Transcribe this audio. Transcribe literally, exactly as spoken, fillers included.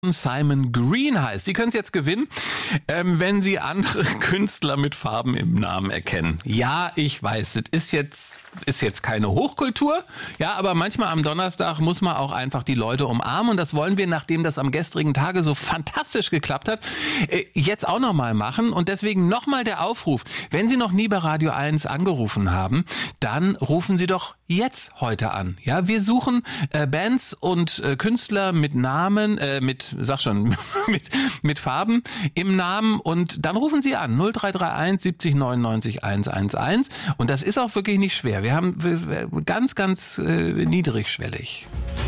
Simon Green heißt. Sie können es jetzt gewinnen, ähm, wenn Sie andere Künstler mit Farben im Namen erkennen. Ja, ich weiß, das ist jetzt, ist jetzt keine Hochkultur, ja, aber manchmal am Donnerstag muss man auch einfach die Leute umarmen und das wollen wir, nachdem das am gestrigen Tage so fantastisch geklappt hat, äh, jetzt auch nochmal machen und deswegen nochmal der Aufruf, wenn Sie noch nie bei Radio eins angerufen haben, dann rufen Sie doch jetzt heute an. Ja, wir suchen äh, Bands und äh, Künstler mit Namen, äh, mit sag schon, mit, mit Farben im Namen und dann rufen Sie an null drei drei eins siebzig neunundneunzig hundertelf und das ist auch wirklich nicht schwer. Wir haben ganz, ganz äh, niedrigschwellig.